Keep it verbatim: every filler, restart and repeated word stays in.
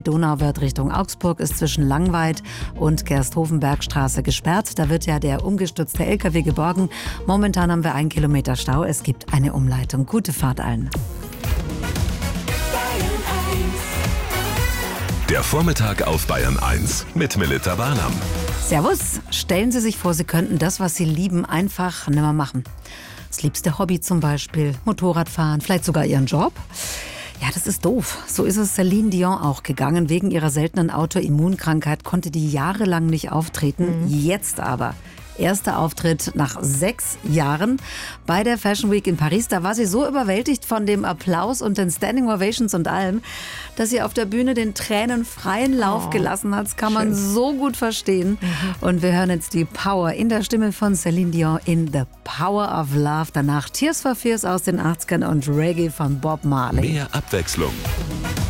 Donauwörth Richtung Augsburg ist zwischen Langweid und Gersthofen-Bergstraße gesperrt. Da wird ja der umgestürzte L K W geborgen. Momentan haben wir einen Kilometer Stau. Es gibt eine Umleitung. Gute Fahrt allen. Der Vormittag auf Bayern eins mit Melita Barnam. Servus. Stellen Sie sich vor, Sie könnten das, was Sie lieben, einfach nimmer machen. Das liebste Hobby zum Beispiel, Motorradfahren, vielleicht sogar Ihren Job. Ja, das ist doof. So ist es Celine Dion auch gegangen. Wegen ihrer seltenen Autoimmunkrankheit konnte die jahrelang nicht auftreten. Mhm. Jetzt aber. Erster Auftritt nach sechs Jahren bei der Fashion Week in Paris. Da war sie so überwältigt von dem Applaus und den Standing Ovations und allem, dass sie auf der Bühne den Tränen freien Lauf oh, gelassen hat. Das kann schön. man so gut verstehen. Mhm. Und wir hören jetzt die Power in der Stimme von Celine Dion in The Power of Love. Danach Tears for Fears aus den achtzigern und Reggae von Bob Marley. Mehr Abwechslung.